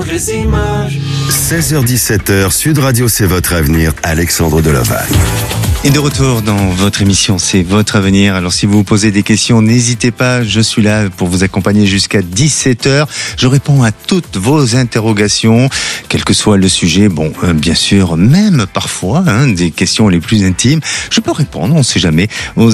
16h-17h, Sud Radio, c'est votre avenir. Alexandre Delovac. Et de retour dans votre émission, c'est votre avenir. Alors si vous vous posez des questions, n'hésitez pas, je suis là pour vous accompagner jusqu'à 17h. Je réponds à toutes vos interrogations, quel que soit le sujet. Bon, bien sûr, même parfois, des questions les plus intimes, je peux répondre, on ne sait jamais, aux